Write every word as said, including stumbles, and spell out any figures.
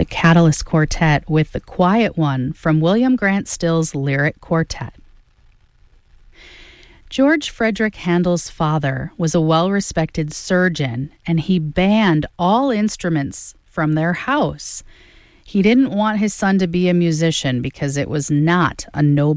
the Catalyst Quartet with The Quiet One from William Grant Still's Lyric Quartet. George Frederick Handel's father was a well-respected surgeon, and he banned all instruments from their house. He didn't want his son to be a musician because it was not a noble